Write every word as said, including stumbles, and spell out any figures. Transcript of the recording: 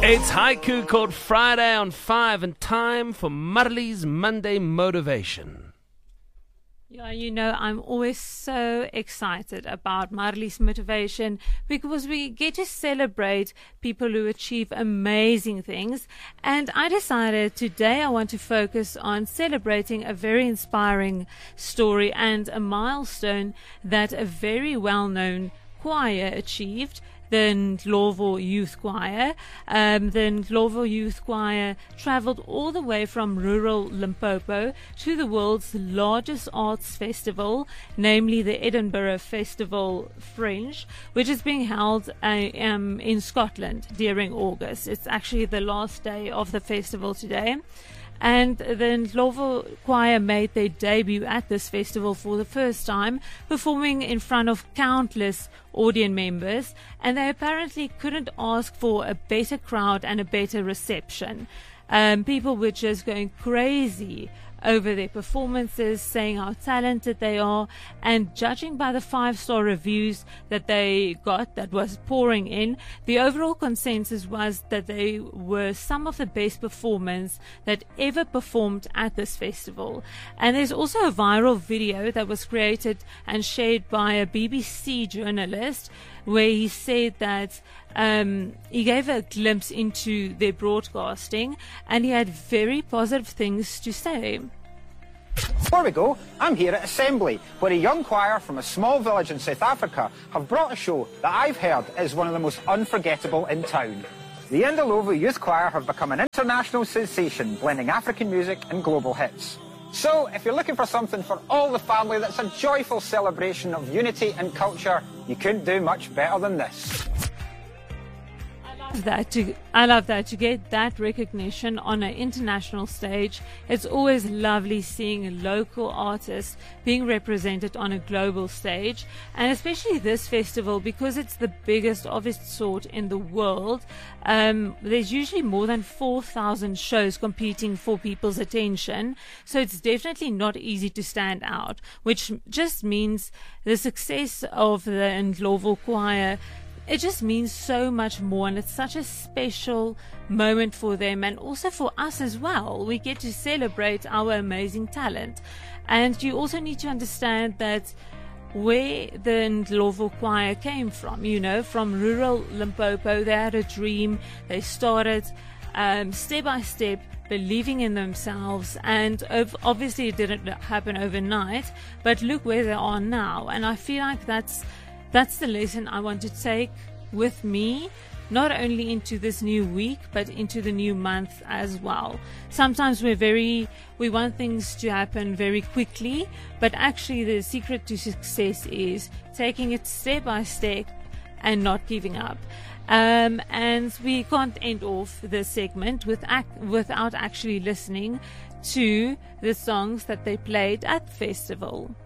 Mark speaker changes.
Speaker 1: It's Haiku called Friday on five and time for Marley's Monday Motivation.
Speaker 2: Yeah, you know, I'm always so excited about Marley's Motivation because we get to celebrate people who achieve amazing things. And I decided today I want to focus on celebrating a very inspiring story and a milestone that a very well-known choir achieved. The Ndlovu Youth Choir. Um, the Ndlovu Youth Choir traveled all the way from rural Limpopo to the world's largest arts festival, namely the Edinburgh Festival Fringe, which is being held uh, um, in Scotland during August. It's actually the last day of the festival today. And the Ndlovu Choir made their debut at this festival for the first time, performing in front of countless audience members, and they apparently couldn't ask for a better crowd and a better reception. Um, people were just going crazy over their performances, saying how talented they are, and judging by the five-star reviews that they got that was pouring in, the overall consensus was that they were some of the best performers that ever performed at this festival. And there's also a viral video that was created and shared by a B B C journalist where he said that um, he gave a glimpse into their broadcasting and he had very positive things to say.
Speaker 3: Before we go, I'm here at Assembly, where a young choir from a small village in South Africa have brought a show that I've heard is one of the most unforgettable in town. The Ndlovu Youth Choir have become an international sensation, blending African music and global hits. So, if you're looking for something for all the family that's a joyful celebration of unity and culture, you couldn't do much better than this.
Speaker 2: That to, I love that to get that recognition on an international stage. It's always lovely seeing local artists being represented on a global stage, and especially this festival because it's the biggest of its sort in the world. Um, there's usually more than four thousand shows competing for people's attention, so it's definitely not easy to stand out, which just means the success of the Ndlovu Choir, it just means so much more, and it's such a special moment for them and also for us as well. We get to celebrate our amazing talent. And you also need to understand that where the Ndlovu Choir came from, you know, from rural Limpopo, they had a dream. They started um, step by step, believing in themselves, and obviously it didn't happen overnight, but look where they are now. And I feel like that's That's the lesson I want to take with me, not only into this new week, but into the new month as well. Sometimes we're very, we want things to happen very quickly, but actually the secret to success is taking it step by step and not giving up. Um, and we can't end off this segment with ac- without actually listening to the songs that they played at the festival.